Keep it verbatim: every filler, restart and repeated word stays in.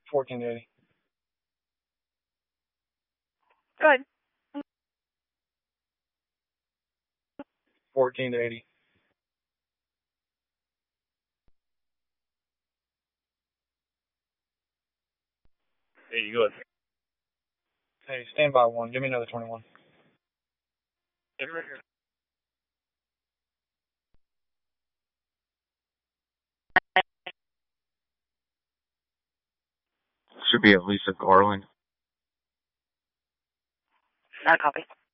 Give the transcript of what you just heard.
fourteen to eighty. Good. fourteen to eighty. eighty, good. Hey, stand by one. Give me another twenty-one. Get right here. Should be at Lisa Garland. Not a copy.